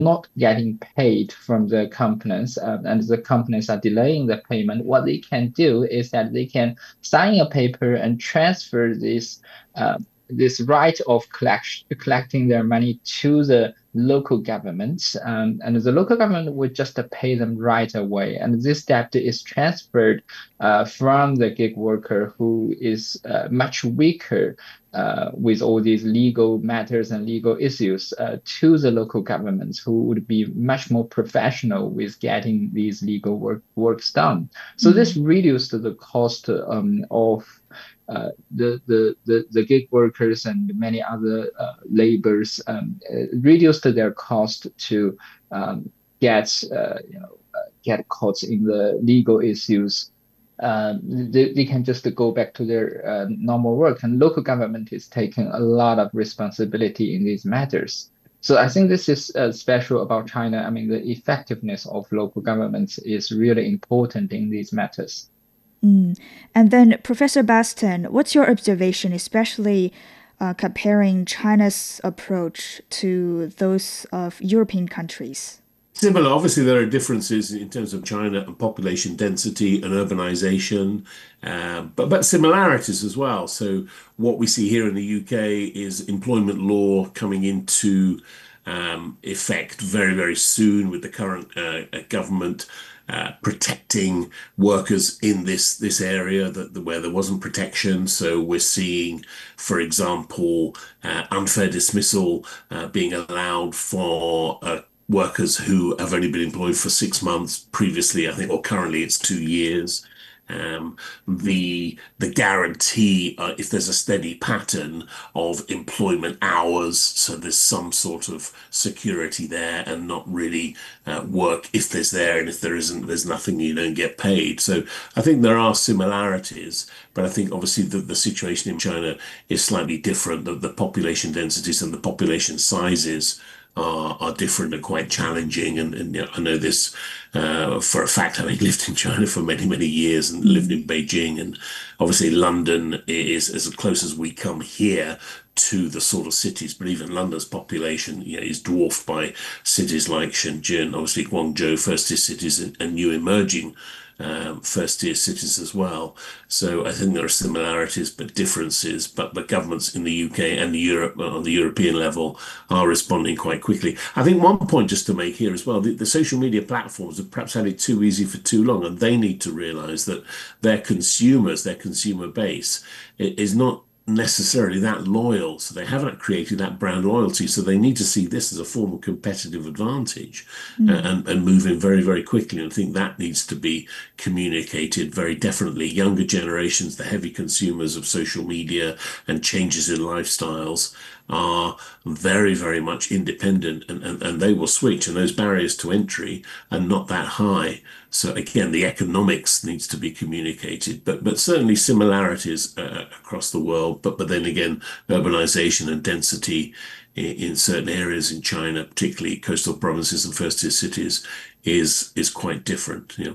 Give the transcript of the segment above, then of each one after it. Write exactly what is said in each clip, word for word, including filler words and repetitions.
not getting paid from the companies, uh, and the companies are delaying the payment, what they can do is that they can sign a paper and transfer this uh, this right of collect collecting their money to the local governments, um, and the local government would just pay them right away. And this debt is transferred uh, from the gig worker who is uh, much weaker uh, with all these legal matters and legal issues uh, to the local governments who would be much more professional with getting these legal work works done. So this Mm. reduced the cost um, of uh, the, the, the, the gig workers and many other uh, laborers um, uh, reduced their cost to um, get uh, you know uh, get caught in the legal issues. Um, they, they can just go back to their uh, normal work, and local government is taking a lot of responsibility in these matters. So I think this is uh, special about China. I mean, the effectiveness of local governments is really important in these matters. Mm. And then, Professor Baston, what's your observation, especially uh, comparing China's approach to those of European countries? Similar, obviously, there are differences in terms of China and population density and urbanization, uh, but but similarities as well. So what we see here in the U K is employment law coming into um, effect very, very soon with the current uh, uh, government uh, protecting workers in this this area that where there wasn't protection. So we're seeing, for example, uh, unfair dismissal uh, being allowed for uh, workers who have only been employed for six months previously, I think, or currently it's two years. Um, the the guarantee, uh, if there's a steady pattern of employment hours, so there's some sort of security there, and not really uh, work if there's there, and if there isn't, there's nothing, you don't get paid. So I think there are similarities, but I think obviously the, the situation in China is slightly different. The, the population densities and the population sizes are, are different and quite challenging. And, and you know, I know this uh, for a fact, having lived in China for many, many years and lived Mm. in Beijing. And obviously, London is as close as we come here to the sort of cities, but even London's population, you know, is dwarfed by cities like Shenzhen, obviously Guangzhou, first tier cities, and, and new emerging um, first tier cities as well. So I think there are similarities but differences, but but governments in the U K and the Europe on the European level are responding quite quickly. I think one point just to make here as well, the, the social media platforms have perhaps had it too easy for too long, and they need to realize that their consumers, their consumer base is not necessarily that loyal. So they haven't created that brand loyalty. So they need to see this as a form of competitive advantage uh, Mm. and, and move in very, very quickly. And I think that needs to be communicated very definitely. Younger generations, the heavy consumers of social media and changes in lifestyles are very, very much independent, and, and, and they will switch, and those barriers to entry are not that high. So again, the economics needs to be communicated, but but certainly similarities uh, across the world. But but then again, urbanization and density in, in certain areas in China, particularly coastal provinces and first tier cities, is is quite different. You know.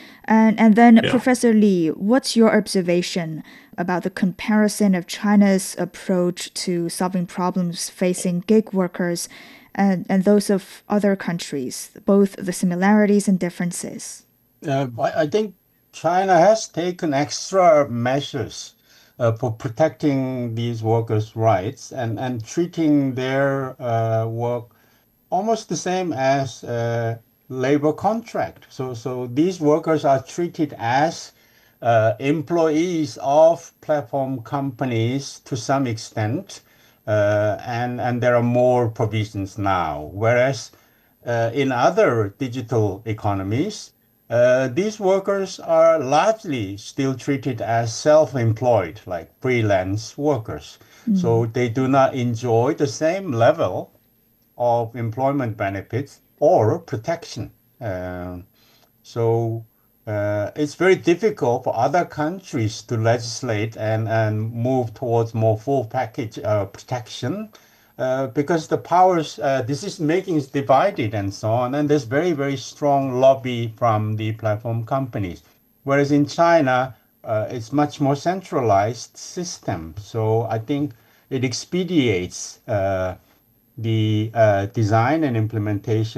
And and then, Yeah. Professor Lee, what's your observation about the comparison of China's approach to solving problems facing gig workers and, and those of other countries, both the similarities and differences? Uh, I, I think China has taken extra measures uh, for protecting these workers' rights and, and treating their uh, work almost the same as a labor contract. So, so these workers are treated as uh, employees of platform companies to some extent, uh, and and there are more provisions now. Whereas uh, in other digital economies, uh, these workers are largely still treated as self-employed, like freelance workers. Mm. So they do not enjoy the same level of employment benefits or protection. Um, so uh, it's very difficult for other countries to legislate and, and move towards more full package uh, protection uh, because the powers, uh, decision making is divided and so on. And there's very, very strong lobby from the platform companies. Whereas in China, uh, it's much more centralized system. So I think it expedites uh, the uh, design and implementation